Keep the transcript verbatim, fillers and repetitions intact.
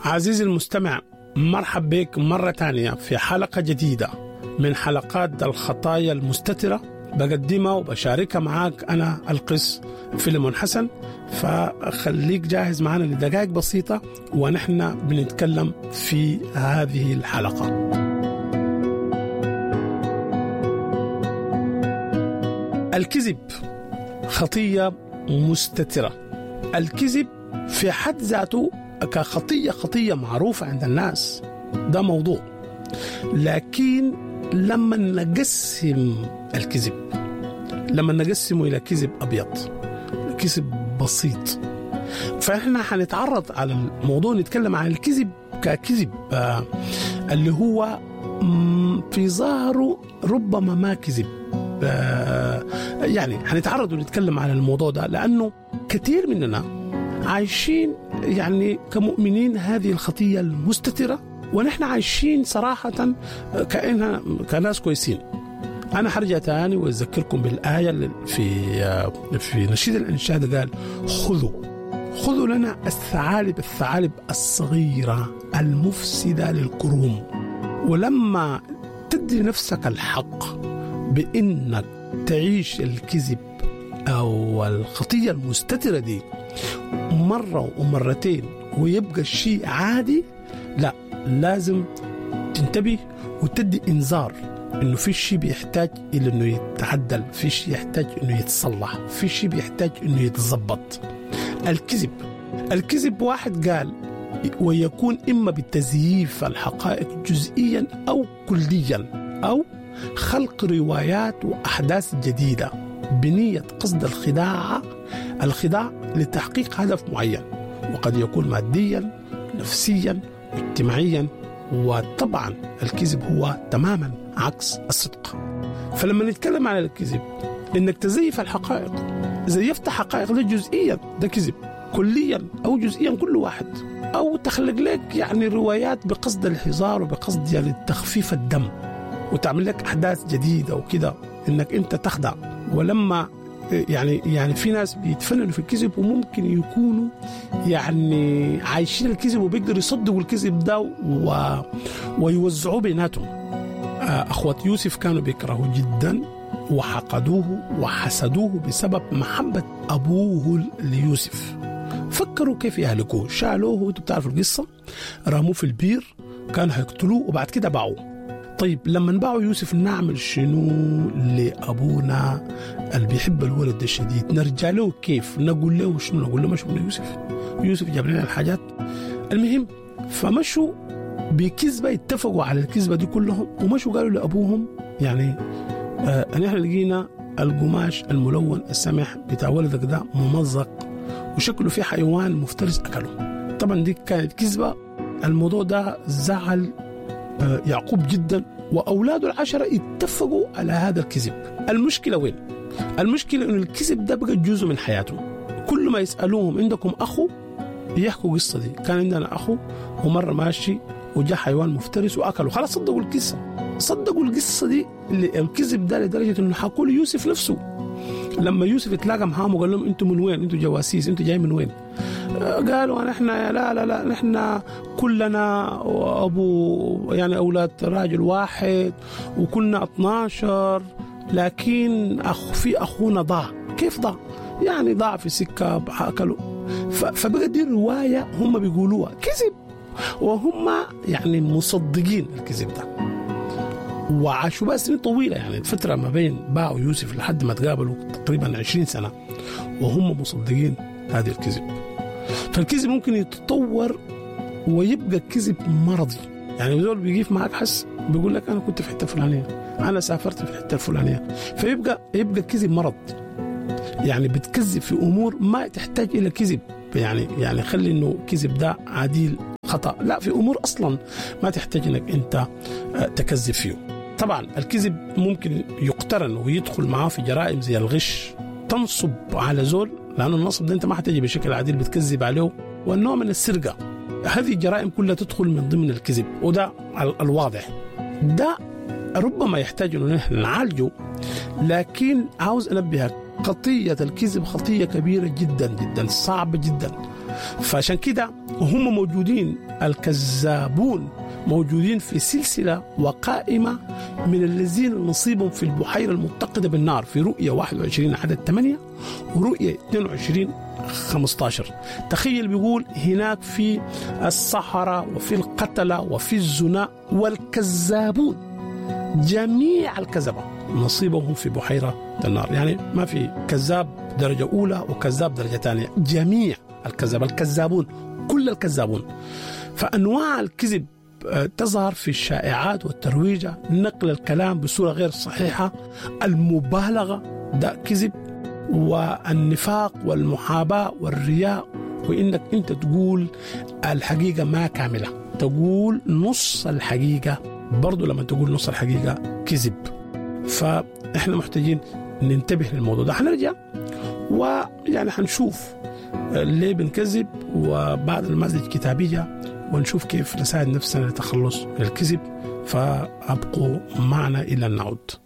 عزيزي المستمع، مرحب بك مرة تانية في حلقة جديدة من حلقات الخطايا المستترة، بقدمها وبشاركها معاك أنا القس فيلمون حسن. فخليك جاهز معنا لدقائق بسيطة ونحن بنتكلم في هذه الحلقة. الكذب خطية مستترة. الكذب في حد ذاته كخطية خطية معروفة عند الناس، ده موضوع. لكن لما نقسم الكذب، لما نقسمه إلى كذب أبيض، كذب بسيط، فإحنا هنتعرض على الموضوع، نتكلم عن الكذب ككذب آه اللي هو في ظاهره ربما ما كذب. آه يعني هنتعرض ونتكلم عن الموضوع ده، لأنه كثير مننا عايشين يعني كمؤمنين هذه الخطية المستترة، ونحن عايشين صراحة كأنها كناس كويسين. أنا حرجع تاني وأذكركم بالآية في في نشيد الإنشاد، قال خذوا خذوا لنا الثعالب الثعالب الصغيرة المفسدة للكروم. ولما تدي نفسك الحق بإنك تعيش الكذب أو الخطية المستترة دي مرة ومرتين ويبقى الشيء عادي، لا، لازم تنتبه وتدي إنذار إنه في شيء بيحتاج إلى إنه يتعدل، في شيء يحتاج إنه يتصلح، في شيء بيحتاج إنه يتضبط. الكذب الكذب واحد قال ويكون إما بتزييف الحقائق جزئيا أو كليا، أو خلق روايات وأحداث جديدة بنية قصد الخداع الخداع لتحقيق هدف معين، وقد يكون ماديا، نفسيا، اجتماعيا. وطبعا الكذب هو تماما عكس الصدق. فلما نتكلم عن الكذب، انك تزيف الحقائق، زيفت حقائق ده جزئيا ده كذب، كليا او جزئيا كل واحد، او تخلق لك يعني روايات بقصد الهزار وبقصد يعني تخفيف الدم، وتعمل لك احداث جديده وكده، انك انت تخدع. ولما يعني يعني في ناس بيتفننوا في الكذب وممكن يكونوا يعني عايشين الكذب وبيقدروا يصدقوا الكذب ده و... ويوزعوه بيناتهم. أخوة يوسف كانوا بيكرهوا جدا وحقدوه وحسدوه بسبب محبة أبوه ليوسف. فكروا كيف يهلكوه، شالوه، وانتوا بتعرفوا القصة، رموه في البير، كانوا هيقتلوه وبعد كده باعوه. طيب لما نباعوا يوسف نعمل شنو لأبونا اللي بيحب الولد الشديد؟ نرجع له كيف؟ نقول له شنو؟ نقول له مشوا من يوسف، يوسف جاب لنا الحاجات. المهم فمشوا بكذبة، اتفقوا على الكذبة دي كلهم، ومشوا قالوا لأبوهم يعني آه نحن لقينا القماش الملون السمح بتاع ولدك ده ممزق وشكله فيه حيوان مفترس أكله. طبعا دي كانت كذبة. الموضوع ده زعل يعقوب جدا، وأولاده العشرة اتفقوا على هذا الكذب. المشكلة وين؟ المشكلة إنه الكذب ده بقى جزء من حياتهم. كل ما يسألوهم عندكم أخو يحكوا قصة دي، كان عندنا أخو ومرة ماشي وجاء حيوان مفترس وأكله، خلاص صدقوا القصة، صدقوا القصة دي، الكذب ده لدرجة إنه حكوا له يوسف نفسه. لما يوسف اتلاقى معهم وقال لهم أنتم من وين؟ أنتم جواسيس، أنتم جاي من وين؟ قالوا نحن لا لا لا نحن كلنا أبو يعني أولاد راجل واحد وكنا اثناشر، لكن أخ في أخونا ضاع. كيف ضاع؟ يعني ضاع في سكة أكلوا. فبقى دي رواية هم بيقولوها كذب، وهم يعني مصدقين الكذب ده، وعاشوا بقى سنين طويلة، يعني الفترة ما بين باعوا يوسف لحد ما تقابلوا تقريبا عشرين سنة وهم مصدقين هذه الكذب. فالكذب ممكن يتطور ويبقى كذب مرضي. يعني زول بيجيف معك حس بيقول لك أنا كنت في حتة فلانية، أنا سافرت في الحتة الفلانية، فيبقى يبقى كذب مرض. يعني بتكذب في أمور ما تحتاج إلى كذب. يعني يعني خلي إنه كذب ده عديل خطأ، لا، في أمور أصلا ما تحتاج إنك أنت تكذب فيه. طبعا الكذب ممكن يقترن ويدخل معاه في جرائم زي الغش، تنصب على زول، لأنه النصب ده أنت ما حتجي بشكل عادل، بتكذب عليه. والنوع من السرقة، هذه الجرائم كلها تدخل من ضمن الكذب، وده الواضح. ده ربما يحتاج أنه نحن نعالجه، لكن عاوز أنبهك، خطية الكذب خطية كبيرة جدا جدا، صعبة جدا، فعشان كده هم موجودين، الكذابون موجودين في سلسلة وقائمة من الذين نصيبهم في البحيرة المتقدة بالنار في رؤية واحد وعشرين عدد ثمانية ورؤية اثنين وعشرين خمسة عشر. تخيل بيقول هناك في السحرة وفي القتلة وفي الزنا والكذابون، جميع الكذبة نصيبهم في بحيرة النار. يعني ما في كذاب درجة أولى وكذاب درجة ثانية، جميع الكذاب، الكذابون، كل الكذابون. فأنواع الكذب تظهر في الشائعات والترويج، نقل الكلام بصورة غير صحيحة، المبالغة ده كذب، والنفاق والمحاباة والرياء، وإنك أنت تقول الحقيقة ما كاملة، تقول نص الحقيقة، برضو لما تقول نص الحقيقة كذب. فإحنا محتاجين ننتبه للموضوع ده. حنرجع ويعني حنشوف ليه بنكذب وبعد المزج كتابية، ونشوف كيف نساعد نفسنا للتخلص من الكذب. فأبقوا معنا إلى النعود.